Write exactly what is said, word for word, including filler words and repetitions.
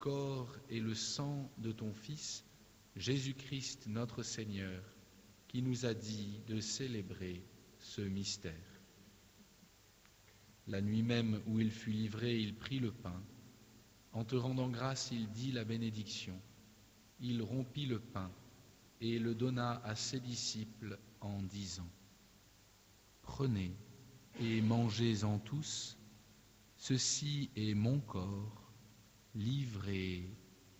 corps et le sang de ton Fils, Jésus-Christ notre Seigneur, qui nous a dit de célébrer ce mystère. La nuit même où il fut livré, il prit le pain. En te rendant grâce, il dit la bénédiction. Il rompit le pain et le donna à ses disciples en disant : « Prenez et mangez-en tous, ceci est mon corps livré pour vous. »